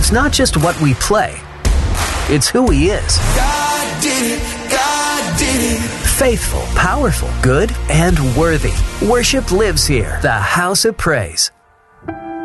It's not just what we play, it's who He is. God did it. God did it. Faithful, powerful, good, and worthy. Worship lives here. The House of Praise.